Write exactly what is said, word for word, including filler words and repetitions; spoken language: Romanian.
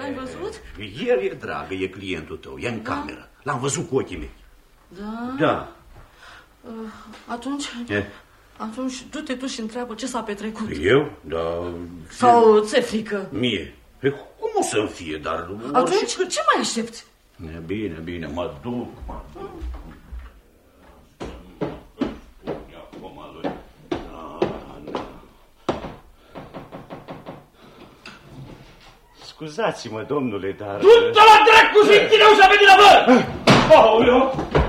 L-ai văzut? El e dragă, e clientul tău, e în da. cameră. L-am văzut cu ochii mei. Da? Da. Uh, atunci... E? Atunci du-te tu și întreabă ce s-a petrecut. Eu? Da... Sau ți-e frică? Mie? Pe cum o să-mi fie, dar... Atunci orice... ce mai aștepți? Bine, bine, mă duc, mă duc. Scuzați-mă, domnule, dar... Du-te la dracu, zi, tine ușa pe din avă! Aoleu!